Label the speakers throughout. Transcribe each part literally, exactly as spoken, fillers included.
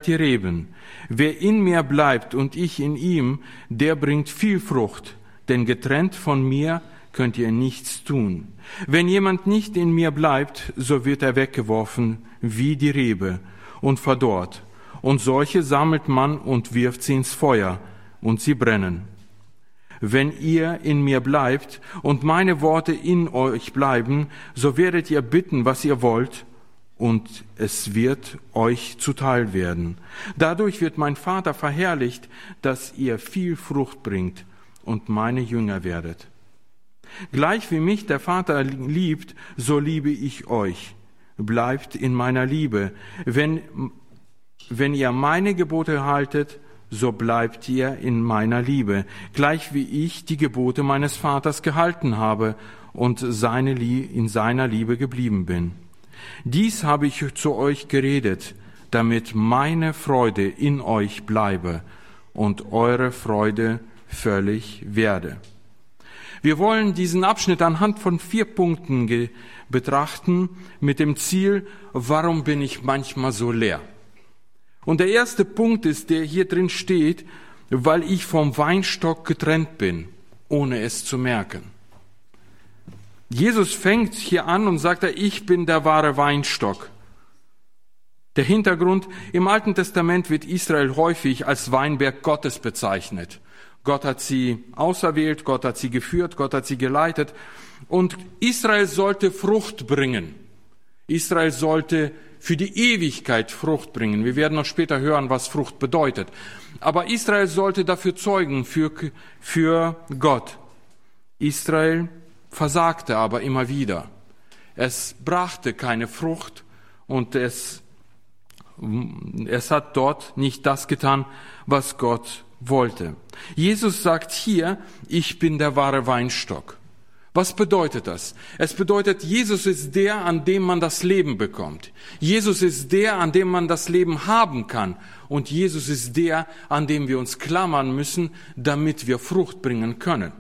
Speaker 1: die Reben. Wer in mir bleibt und ich in ihm, der bringt viel Frucht, denn getrennt von mir könnt ihr nichts tun. Wenn jemand nicht in mir bleibt, so wird er weggeworfen wie die Rebe und verdorrt. Und solche sammelt man und wirft sie ins Feuer, und sie brennen. Wenn ihr in mir bleibt und meine Worte in euch bleiben, so werdet ihr bitten, was ihr wollt, und es wird euch zuteil werden. Dadurch wird mein Vater verherrlicht, dass ihr viel Frucht bringt und meine Jünger werdet. Gleich wie mich der Vater liebt, so liebe ich euch. Bleibt in meiner Liebe. Wenn, wenn ihr meine Gebote haltet, so bleibt ihr in meiner Liebe, gleich wie ich die Gebote meines Vaters gehalten habe und seine, in seiner Liebe geblieben bin. Dies habe ich zu euch geredet, damit meine Freude in euch bleibe und eure Freude völlig werde. Wir wollen diesen Abschnitt anhand von vier Punkten ge- betrachten, mit dem Ziel, warum bin ich manchmal so leer? Und der erste Punkt ist, der hier drin steht, weil ich vom Weinstock getrennt bin, ohne es zu merken. Jesus fängt hier an und sagt, ich bin der wahre Weinstock. Der Hintergrund, im Alten Testament wird Israel häufig als Weinberg Gottes bezeichnet. Gott hat sie auserwählt, Gott hat sie geführt, Gott hat sie geleitet. Und Israel sollte Frucht bringen. Israel sollte für die Ewigkeit Frucht bringen. Wir werden noch später hören, was Frucht bedeutet. Aber Israel sollte dafür zeugen, für, für Gott. Israel versagte aber immer wieder. Es brachte keine Frucht und es, es hat dort nicht das getan, was Gott wollte. Jesus sagt hier, ich bin der wahre Weinstock. Was bedeutet das? Es bedeutet, Jesus ist der, an dem man das Leben bekommt. Jesus ist der, an dem man das Leben haben kann. Und Jesus ist der, an dem wir uns klammern müssen, damit wir Frucht bringen können.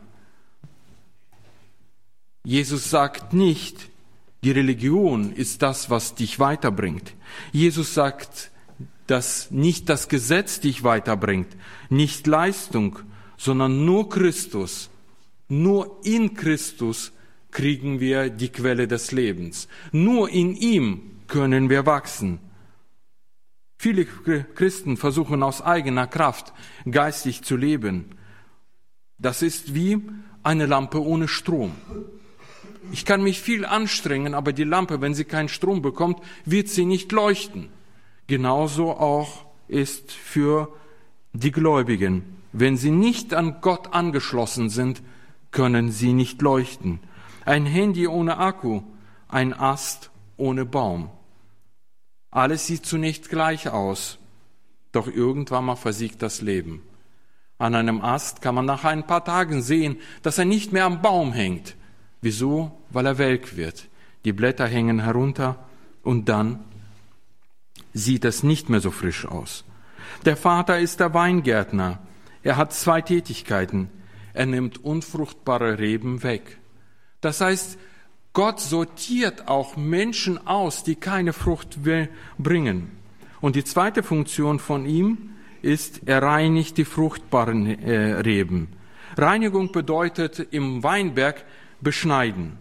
Speaker 1: Jesus sagt nicht, die Religion ist das, was dich weiterbringt. Jesus sagt, dass nicht das Gesetz dich weiterbringt, nicht Leistung, sondern nur Christus. Nur in Christus kriegen wir die Quelle des Lebens. Nur in ihm können wir wachsen. Viele Christen versuchen aus eigener Kraft geistig zu leben. Das ist wie eine Lampe ohne Strom. Ich kann mich viel anstrengen, aber die Lampe, wenn sie keinen Strom bekommt, wird sie nicht leuchten. Genauso auch ist für die Gläubigen. Wenn sie nicht an Gott angeschlossen sind, können sie nicht leuchten. Ein Handy ohne Akku, ein Ast ohne Baum. Alles sieht zunächst gleich aus, doch irgendwann mal versiegt das Leben. An einem Ast kann man nach ein paar Tagen sehen, dass er nicht mehr am Baum hängt. Wieso? Weil er welk wird. Die Blätter hängen herunter und dann sieht es nicht mehr so frisch aus. Der Vater ist der Weingärtner. Er hat zwei Tätigkeiten. Er nimmt unfruchtbare Reben weg. Das heißt, Gott sortiert auch Menschen aus, die keine Frucht bringen. Und die zweite Funktion von ihm ist, er reinigt die fruchtbaren äh, Reben. Reinigung bedeutet im Weinberg beschneiden.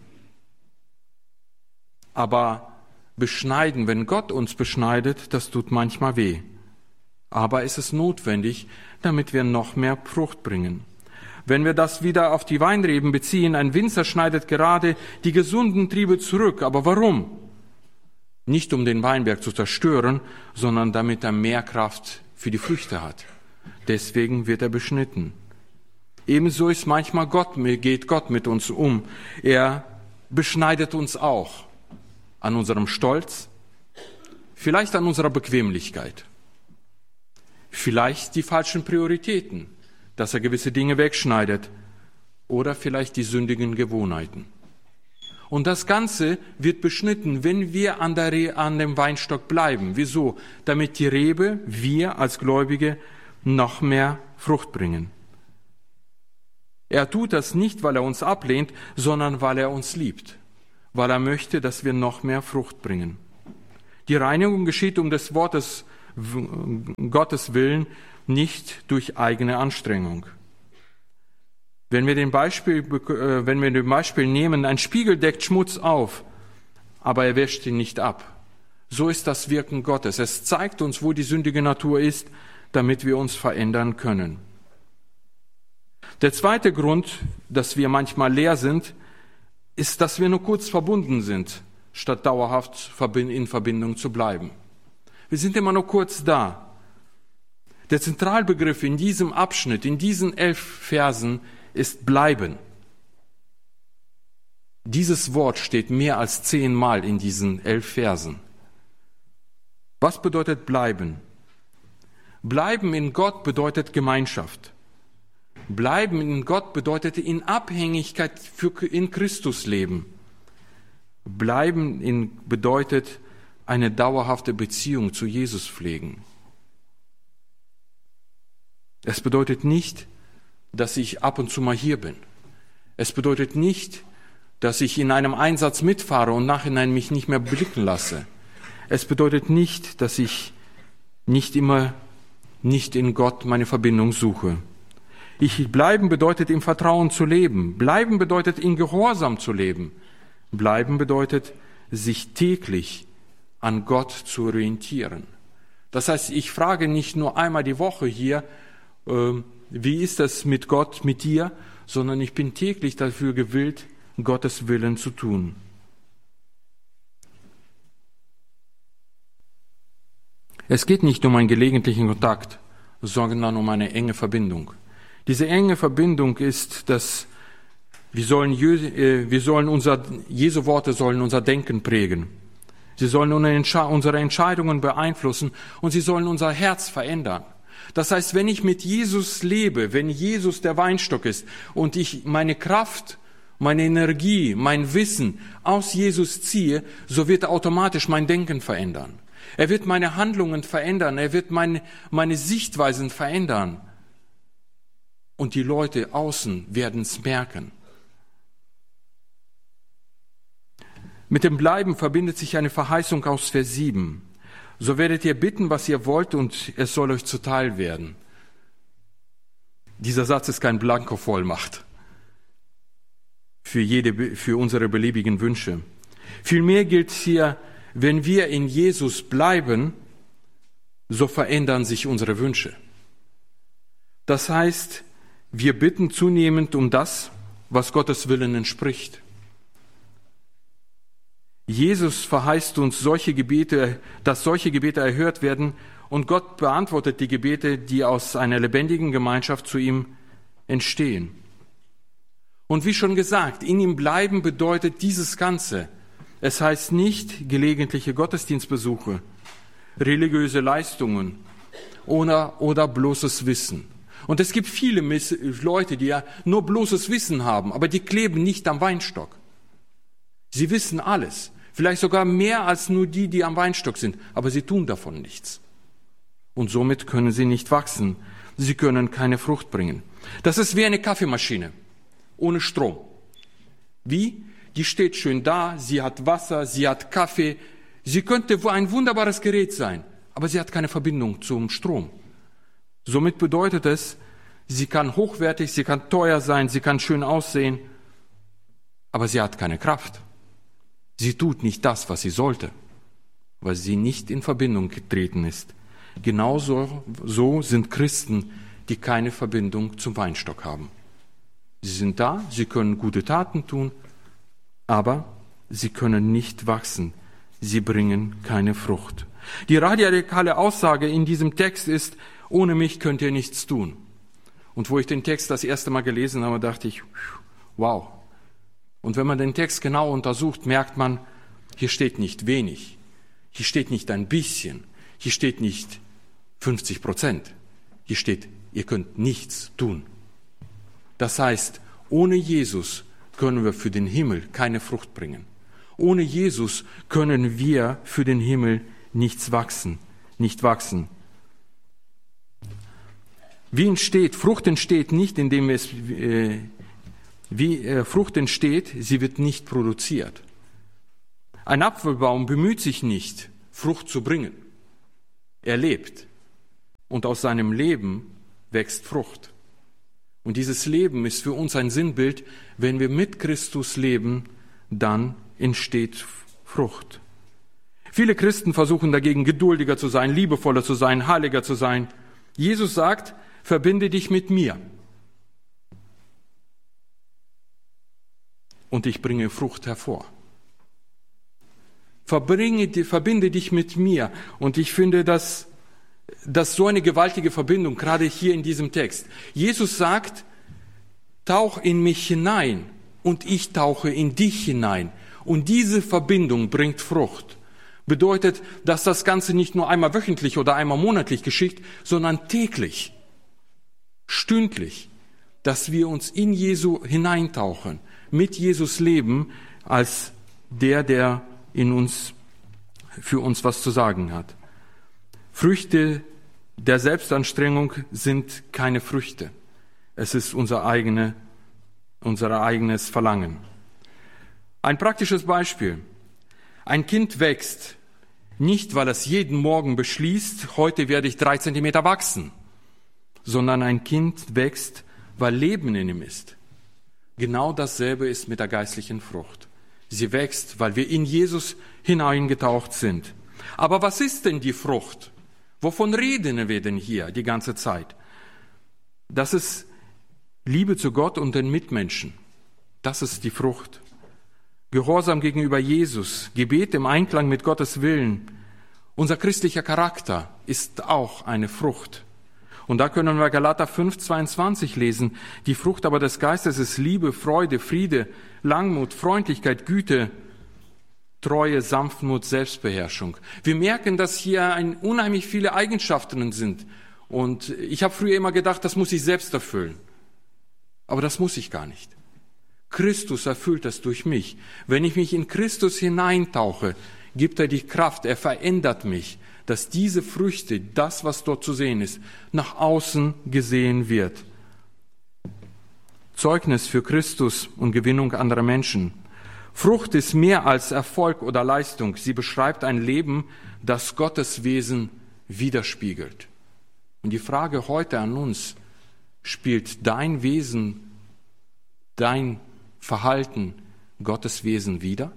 Speaker 1: Aber beschneiden, wenn Gott uns beschneidet, das tut manchmal weh. Aber es ist notwendig, damit wir noch mehr Frucht bringen. Wenn wir das wieder auf die Weinreben beziehen, ein Winzer schneidet gerade die gesunden Triebe zurück. Aber warum? Nicht um den Weinberg zu zerstören, sondern damit er mehr Kraft für die Früchte hat. Deswegen wird er beschnitten. Ebenso ist manchmal Gott, geht Gott mit uns um. Er beschneidet uns auch an unserem Stolz, vielleicht an unserer Bequemlichkeit, vielleicht die falschen Prioritäten, dass er gewisse Dinge wegschneidet oder vielleicht die sündigen Gewohnheiten. Und das Ganze wird beschnitten, wenn wir an, der Re- an dem Weinstock bleiben. Wieso? Damit die Rebe, wir als Gläubige, noch mehr Frucht bringen. Er tut das nicht, weil er uns ablehnt, sondern weil er uns liebt, weil er möchte, dass wir noch mehr Frucht bringen. Die Reinigung geschieht um des Wortes Gottes Willen, nicht durch eigene Anstrengung. Wenn wir den Beispiel, wenn wir den Beispiel nehmen, ein Spiegel deckt Schmutz auf, aber er wäscht ihn nicht ab. So ist das Wirken Gottes. Es zeigt uns, wo die sündige Natur ist, damit wir uns verändern können. Der zweite Grund, dass wir manchmal leer sind, ist, dass wir nur kurz verbunden sind, statt dauerhaft in Verbindung zu bleiben. Wir sind immer nur kurz da. Der Zentralbegriff in diesem Abschnitt, in diesen elf Versen, ist bleiben. Dieses Wort steht mehr als zehnmal in diesen elf Versen. Was bedeutet bleiben? Bleiben in Gott bedeutet Gemeinschaft. Bleiben in Gott bedeutet in Abhängigkeit für, in Christus leben. Bleiben in bedeutet eine dauerhafte Beziehung zu Jesus pflegen. Es bedeutet nicht, dass ich ab und zu mal hier bin. Es bedeutet nicht, dass ich in einem Einsatz mitfahre und nachhinein mich nicht mehr blicken lasse. Es bedeutet nicht, dass ich nicht immer nicht in Gott meine Verbindung suche. Ich bleiben bedeutet im Vertrauen zu leben. Bleiben bedeutet in Gehorsam zu leben. Bleiben bedeutet sich täglich an Gott zu orientieren. Das heißt, ich frage nicht nur einmal die Woche hier, äh, wie ist das mit Gott, mit dir, sondern ich bin täglich dafür gewillt, Gottes Willen zu tun. Es geht nicht um einen gelegentlichen Kontakt, sondern um eine enge Verbindung. Diese enge Verbindung ist, dass wir sollen, wir sollen unser, Jesu Worte sollen unser Denken prägen. Sie sollen unsere Entscheidungen beeinflussen und sie sollen unser Herz verändern. Das heißt, wenn ich mit Jesus lebe, wenn Jesus der Weinstock ist und ich meine Kraft, meine Energie, mein Wissen aus Jesus ziehe, so wird automatisch mein Denken verändern. Er wird meine Handlungen verändern, er wird meine, meine Sichtweisen verändern. Und die Leute außen werden es merken. Mit dem Bleiben verbindet sich eine Verheißung aus Vers sieben. So werdet ihr bitten, was ihr wollt, und es soll euch zuteil werden. Dieser Satz ist kein Blanko-Vollmacht für, jede, für unsere beliebigen Wünsche. Vielmehr gilt hier, wenn wir in Jesus bleiben, so verändern sich unsere Wünsche. Das heißt, wir bitten zunehmend um das, was Gottes Willen entspricht. Jesus verheißt uns solche Gebete, dass solche Gebete erhört werden, und Gott beantwortet die Gebete, die aus einer lebendigen Gemeinschaft zu ihm entstehen. Und wie schon gesagt, in ihm bleiben bedeutet dieses Ganze. Es heißt nicht gelegentliche Gottesdienstbesuche, religiöse Leistungen oder, oder bloßes Wissen. Und es gibt viele Leute, die ja nur bloßes Wissen haben, aber die kleben nicht am Weinstock. Sie wissen alles, vielleicht sogar mehr als nur die, die am Weinstock sind, aber sie tun davon nichts. Und somit können sie nicht wachsen, sie können keine Frucht bringen. Das ist wie eine Kaffeemaschine, ohne Strom. Wie? Die steht schön da, sie hat Wasser, sie hat Kaffee, sie könnte ein wunderbares Gerät sein, aber sie hat keine Verbindung zum Strom. Somit bedeutet es, sie kann hochwertig, sie kann teuer sein, sie kann schön aussehen, aber sie hat keine Kraft. Sie tut nicht das, was sie sollte, weil sie nicht in Verbindung getreten ist. Genauso so sind Christen, die keine Verbindung zum Weinstock haben. Sie sind da, sie können gute Taten tun, aber sie können nicht wachsen. Sie bringen keine Frucht. Die radikale Aussage in diesem Text ist, ohne mich könnt ihr nichts tun. Und wo ich den Text das erste Mal gelesen habe, dachte ich, wow. Und wenn man den Text genau untersucht, merkt man, hier steht nicht wenig, hier steht nicht ein bisschen, hier steht nicht fünfzig Prozent, hier steht, ihr könnt nichts tun. Das heißt, ohne Jesus können wir für den Himmel keine Frucht bringen. Ohne Jesus können wir für den Himmel nichts wachsen, nicht wachsen. Wie entsteht, Frucht entsteht nicht, indem es, äh, wie äh, Frucht entsteht, sie wird nicht produziert. Ein Apfelbaum bemüht sich nicht, Frucht zu bringen. Er lebt. Und aus seinem Leben wächst Frucht. Und dieses Leben ist für uns ein Sinnbild. Wenn wir mit Christus leben, dann entsteht Frucht. Viele Christen versuchen dagegen, geduldiger zu sein, liebevoller zu sein, heiliger zu sein. Jesus sagt, verbinde dich mit mir. Und ich bringe Frucht hervor. Verbringe, verbinde dich mit mir. Und ich finde, dass, dass so eine gewaltige Verbindung, gerade hier in diesem Text. Jesus sagt, tauch in mich hinein und ich tauche in dich hinein. Und diese Verbindung bringt Frucht. Bedeutet, dass das Ganze nicht nur einmal wöchentlich oder einmal monatlich geschieht, sondern täglich, stündlich, dass wir uns in Jesu hineintauchen, mit Jesus leben, als der, der in uns, für uns was zu sagen hat. Früchte der Selbstanstrengung sind keine Früchte. Es ist unser eigene, unser eigenes Verlangen. Ein praktisches Beispiel. Ein Kind wächst nicht, weil es jeden Morgen beschließt, heute werde ich drei Zentimeter wachsen, sondern ein Kind wächst, weil Leben in ihm ist. Genau dasselbe ist mit der geistlichen Frucht. Sie wächst, weil wir in Jesus hineingetaucht sind. Aber was ist denn die Frucht? Wovon reden wir denn hier die ganze Zeit? Das ist Liebe zu Gott und den Mitmenschen. Das ist die Frucht. Gehorsam gegenüber Jesus, Gebet im Einklang mit Gottes Willen. Unser christlicher Charakter ist auch eine Frucht. Und da können wir Galater fünf, zweiundzwanzig lesen. Die Frucht aber des Geistes ist Liebe, Freude, Friede, Langmut, Freundlichkeit, Güte, Treue, Sanftmut, Selbstbeherrschung. Wir merken, dass hier ein, unheimlich viele Eigenschaften sind. Und ich habe früher immer gedacht, das muss ich selbst erfüllen. Aber das muss ich gar nicht. Christus erfüllt das durch mich. Wenn ich mich in Christus hineintauche, gibt er die Kraft, er verändert mich, dass diese Früchte, das, was dort zu sehen ist, nach außen gesehen wird. Zeugnis für Christus und Gewinnung anderer Menschen. Frucht ist mehr als Erfolg oder Leistung. Sie beschreibt ein Leben, das Gottes Wesen widerspiegelt. Und die Frage heute an uns, spielt dein Wesen, dein Verhalten Gottes Wesen wider?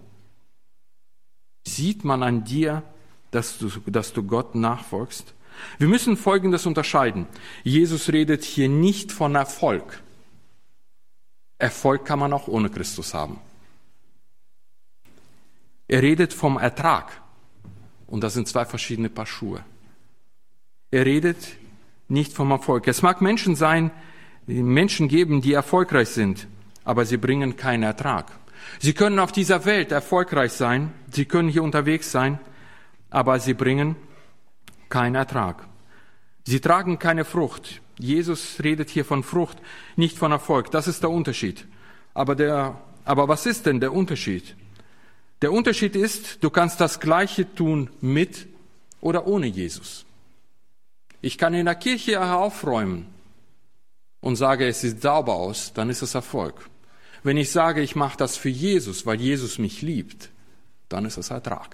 Speaker 1: Sieht man an dir, dass du, dass du Gott nachfolgst? Wir müssen Folgendes unterscheiden. Jesus redet hier nicht von Erfolg. Erfolg kann man auch ohne Christus haben. Er redet vom Ertrag. Und das sind zwei verschiedene Paar Schuhe. Er redet nicht vom Erfolg. Es mag Menschen sein, Menschen geben, die erfolgreich sind, aber sie bringen keinen Ertrag. Sie können auf dieser Welt erfolgreich sein, sie können hier unterwegs sein, aber sie bringen keinen Ertrag. Sie tragen keine Frucht. Jesus redet hier von Frucht, nicht von Erfolg. Das ist der Unterschied. Aber, der, aber was ist denn der Unterschied? Der Unterschied ist, du kannst das Gleiche tun mit oder ohne Jesus. Ich kann in der Kirche aufräumen und sage, es sieht sauber aus, dann ist es Erfolg. Wenn ich sage, ich mache das für Jesus, weil Jesus mich liebt, dann ist es Ertrag.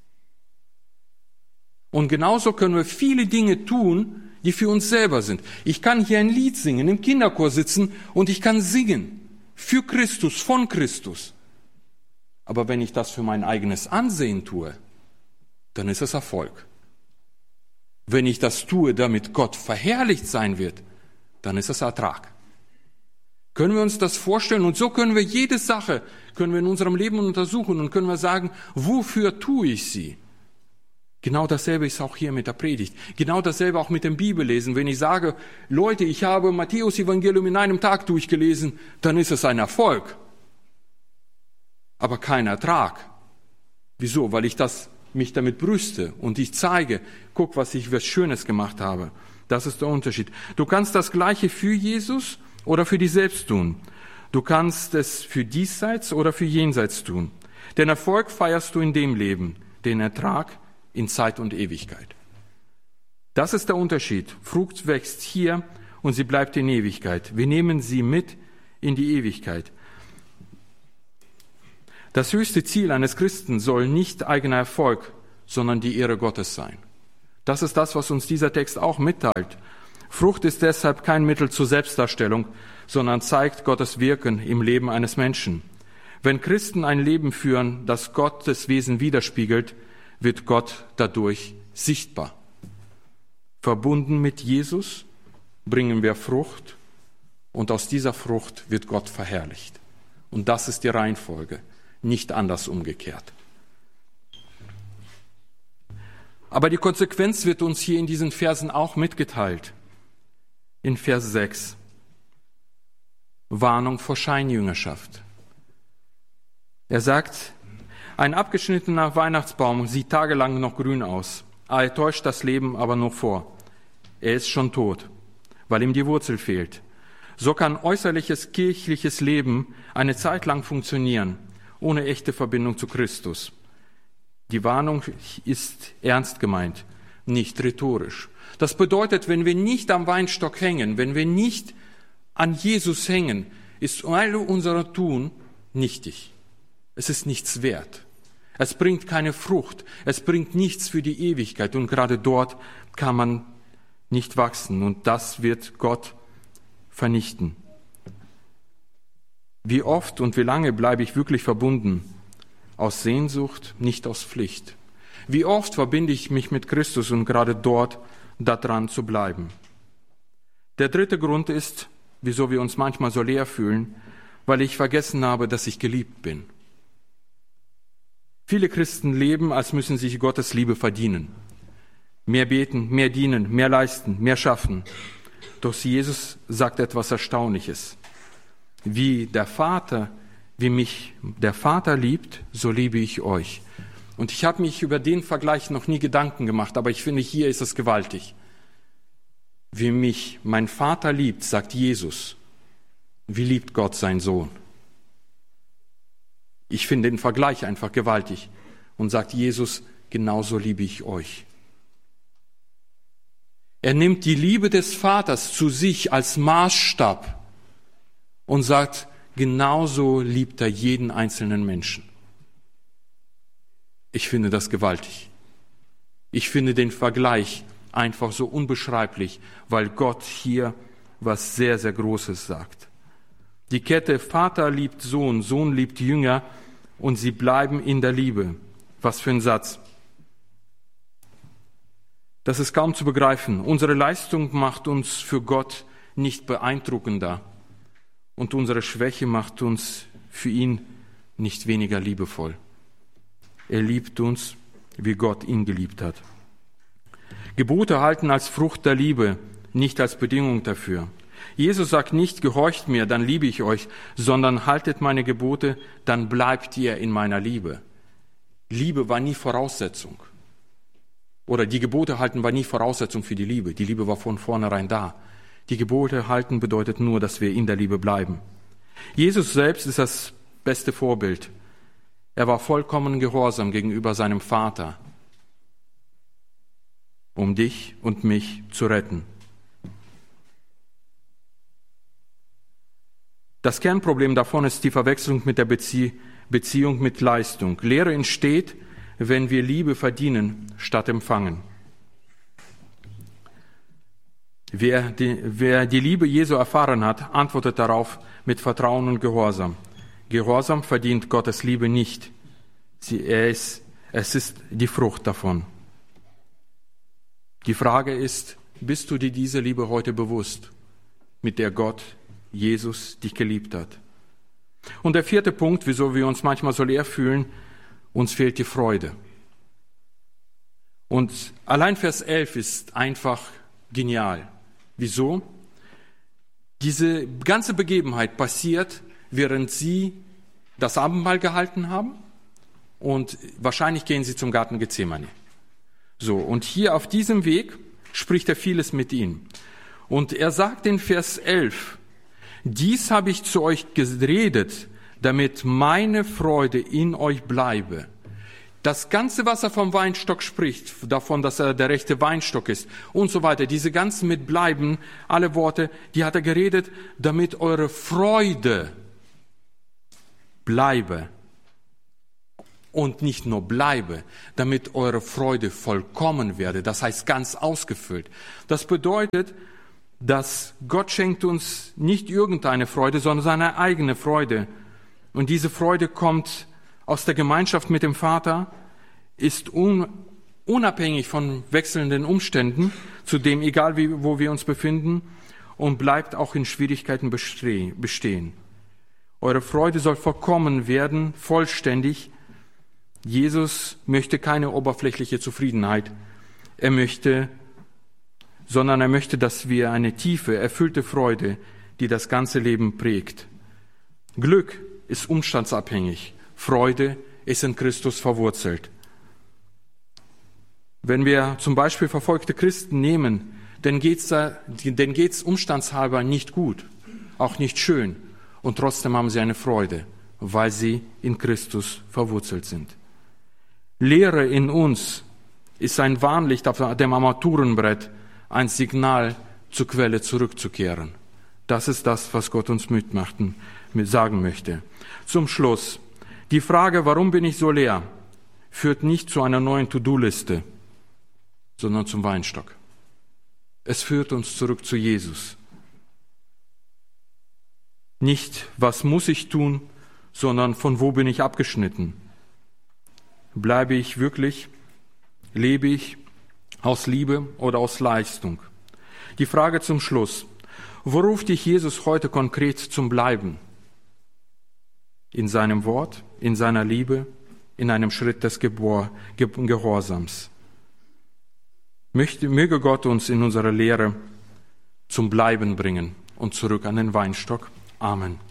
Speaker 1: Und genauso können wir viele Dinge tun, die für uns selber sind. Ich kann hier ein Lied singen, im Kinderchor sitzen und ich kann singen für Christus, von Christus. Aber wenn ich das für mein eigenes Ansehen tue, dann ist es Erfolg. Wenn ich das tue, damit Gott verherrlicht sein wird, dann ist es Ertrag. Können wir uns das vorstellen? Und so können wir jede Sache, können wir in unserem Leben untersuchen und können wir sagen, wofür tue ich sie? Genau dasselbe ist auch hier mit der Predigt. Genau dasselbe auch mit dem Bibellesen. Wenn ich sage, Leute, ich habe Matthäus-Evangelium in einem Tag durchgelesen, dann ist es ein Erfolg. Aber kein Ertrag. Wieso? Weil ich das, mich damit brüste und ich zeige, guck, was ich was Schönes gemacht habe. Das ist der Unterschied. Du kannst das Gleiche für Jesus oder für dich selbst tun. Du kannst es für diesseits oder für jenseits tun. Den Erfolg feierst du in dem Leben, den Ertrag in Zeit und Ewigkeit. Das ist der Unterschied. Frucht wächst hier und sie bleibt in Ewigkeit. Wir nehmen sie mit in die Ewigkeit. Das höchste Ziel eines Christen soll nicht eigener Erfolg, sondern die Ehre Gottes sein. Das ist das, was uns dieser Text auch mitteilt. Frucht ist deshalb kein Mittel zur Selbstdarstellung, sondern zeigt Gottes Wirken im Leben eines Menschen. Wenn Christen ein Leben führen, das Gottes Wesen widerspiegelt, wird Gott dadurch sichtbar. Verbunden mit Jesus bringen wir Frucht und aus dieser Frucht wird Gott verherrlicht. Und das ist die Reihenfolge, nicht anders umgekehrt. Aber die Konsequenz wird uns hier in diesen Versen auch mitgeteilt. In Vers sechs. Warnung vor Scheinjüngerschaft. Er sagt, ein abgeschnittener Weihnachtsbaum sieht tagelang noch grün aus. Er täuscht das Leben aber nur vor. Er ist schon tot, weil ihm die Wurzel fehlt. So kann äußerliches kirchliches Leben eine Zeit lang funktionieren, ohne echte Verbindung zu Christus. Die Warnung ist ernst gemeint, nicht rhetorisch. Das bedeutet, wenn wir nicht am Weinstock hängen, wenn wir nicht an Jesus hängen, ist all unser Tun nichtig. Es ist nichts wert. Es bringt keine Frucht. Es bringt nichts für die Ewigkeit. Und gerade dort kann man nicht wachsen. Und das wird Gott vernichten. Wie oft und wie lange bleibe ich wirklich verbunden? Aus Sehnsucht, nicht aus Pflicht. Wie oft verbinde ich mich mit Christus und gerade dort daran zu bleiben? Der dritte Grund ist, wieso wir uns manchmal so leer fühlen, weil ich vergessen habe, dass ich geliebt bin. Viele Christen leben, als müssen sie Gottes Liebe verdienen. Mehr beten, mehr dienen, mehr leisten, mehr schaffen. Doch Jesus sagt etwas Erstaunliches. Wie der Vater, wie mich der Vater liebt, so liebe ich euch. Und ich habe mich über den Vergleich noch nie Gedanken gemacht, aber ich finde, hier ist es gewaltig. Wie mich mein Vater liebt, sagt Jesus, wie liebt Gott seinen Sohn? Ich finde den Vergleich einfach gewaltig und sagt Jesus, genauso liebe ich euch. Er nimmt die Liebe des Vaters zu sich als Maßstab und sagt, genauso liebt er jeden einzelnen Menschen. Ich finde das gewaltig. Ich finde den Vergleich einfach so unbeschreiblich, weil Gott hier was sehr, sehr Großes sagt. Die Kette Vater liebt Sohn, Sohn liebt Jünger und sie bleiben in der Liebe. Was für ein Satz. Das ist kaum zu begreifen. Unsere Leistung macht uns für Gott nicht beeindruckender und unsere Schwäche macht uns für ihn nicht weniger liebevoll. Er liebt uns, wie Gott ihn geliebt hat. Gebote halten als Frucht der Liebe, nicht als Bedingung dafür. Jesus sagt nicht, gehorcht mir, dann liebe ich euch, sondern haltet meine Gebote, dann bleibt ihr in meiner Liebe. Liebe war nie Voraussetzung. Oder die Gebote halten war nie Voraussetzung für die Liebe. Die Liebe war von vornherein da. Die Gebote halten bedeutet nur, dass wir in der Liebe bleiben. Jesus selbst ist das beste Vorbild. Er war vollkommen gehorsam gegenüber seinem Vater, um dich und mich zu retten. Das Kernproblem davon ist die Verwechslung mit der Bezie- Beziehung mit Leistung. Lehre entsteht, wenn wir Liebe verdienen, statt empfangen. Wer die, wer die Liebe Jesu erfahren hat, antwortet darauf mit Vertrauen und Gehorsam. Gehorsam verdient Gottes Liebe nicht. Sie, er ist, es ist die Frucht davon. Die Frage ist, bist du dir dieser Liebe heute bewusst, mit der Gott, Jesus, dich geliebt hat? Und der vierte Punkt, wieso wir uns manchmal so leer fühlen, uns fehlt die Freude. Und allein Vers elf ist einfach genial. Wieso? Diese ganze Begebenheit passiert, während sie das Abendmahl gehalten haben und wahrscheinlich gehen sie zum Garten Gethsemane. So, und hier auf diesem Weg spricht er vieles mit ihnen. Und er sagt in Vers elf, dies habe ich zu euch geredet, damit meine Freude in euch bleibe. Das Ganze, was er vom Weinstock spricht, davon, dass er der rechte Weinstock ist und so weiter, diese ganzen mit bleiben, alle Worte, die hat er geredet, damit eure Freude bleibe. und nicht nur bleibe, damit eure Freude vollkommen werde, das heißt ganz ausgefüllt. Das bedeutet, dass Gott schenkt uns nicht irgendeine Freude, sondern seine eigene Freude. Und diese Freude kommt aus der Gemeinschaft mit dem Vater, ist un, unabhängig von wechselnden Umständen, zu dem, egal wie, wo wir uns befinden, und bleibt auch in Schwierigkeiten bestehen. Eure Freude soll vollkommen werden, vollständig. Jesus möchte keine oberflächliche Zufriedenheit. Er möchte, sondern er möchte, dass wir eine tiefe, erfüllte Freude, die das ganze Leben prägt. Glück ist umstandsabhängig. Freude ist in Christus verwurzelt. Wenn wir zum Beispiel verfolgte Christen nehmen, dann geht's da, denen geht's umstandshalber nicht gut, auch nicht schön. Und trotzdem haben sie eine Freude, weil sie in Christus verwurzelt sind. Lehre in uns ist ein Warnlicht auf dem Armaturenbrett, ein Signal, zur Quelle zurückzukehren. Das ist das, was Gott uns mitmachen, mit sagen möchte. Zum Schluss, die Frage, warum bin ich so leer, führt nicht zu einer neuen To-Do-Liste, sondern zum Weinstock. Es führt uns zurück zu Jesus. Nicht, was muss ich tun, sondern von wo bin ich abgeschnitten? Bleibe ich wirklich, lebe ich aus Liebe oder aus Leistung? Die Frage zum Schluss, wo ruft dich Jesus heute konkret zum Bleiben? In seinem Wort, in seiner Liebe, in einem Schritt des Gebor, Ge- Gehorsams. Möchte, möge Gott uns in unserer Lehre zum Bleiben bringen und zurück an den Weinstock. Amen.